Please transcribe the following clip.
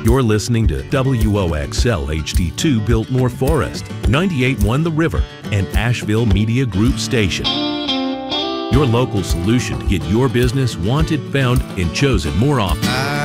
You're listening to WOXL HD2 Biltmore Forest, 98.1 The River, and Asheville Media Group station. Your local solution to get your business wanted, found, and chosen more often.